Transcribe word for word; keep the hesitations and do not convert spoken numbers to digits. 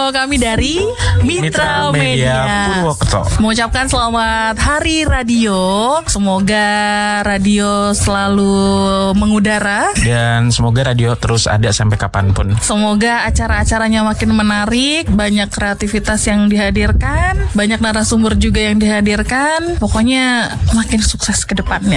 bersama kami dari Mitra, Mitra Media Purwokerto. Mengucapkan selamat Hari Radio. Semoga radio selalu mengudara Dan semoga radio terus ada sampai kapanpun. Semoga acara-acaranya makin menarik, banyak kreativitas yang dihadirkan, banyak narasumber juga yang dihadirkan. Pokoknya makin sukses ke depannya.